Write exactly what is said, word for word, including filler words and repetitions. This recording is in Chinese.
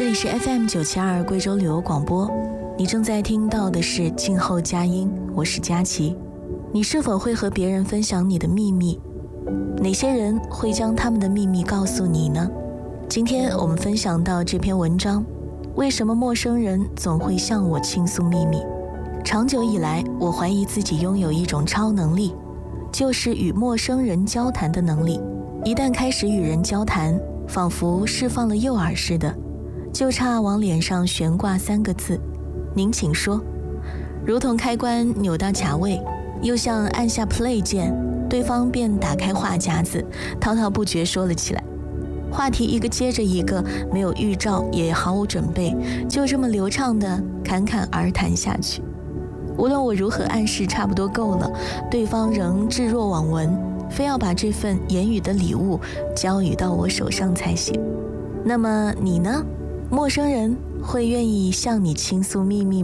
这里是 F M 九七二贵州旅游广播，你正在听到的是静候佳音，我是佳琪。你是否会和别人分享你的秘密？哪些人会将他们的秘密告诉你呢？今天我们分享到这篇文章，为什么陌生人总会向我倾诉秘密？长久以来，我怀疑自己拥有一种超能力，就是与陌生人交谈的能力。一旦开始与人交谈，仿佛释放了诱饵似的，就差往脸上悬挂三个字：您请说。如同开关扭到卡位，又像按下 play 键，对方便打开话匣子，滔滔不绝说了起来。话题一个接着一个，没有预兆，也毫无准备，就这么流畅地侃侃而谈下去。无论我如何暗示差不多够了，对方仍置若罔闻，非要把这份言语的礼物交予到我手上才行。那么你呢？陌生人会愿意向你倾诉秘密吗？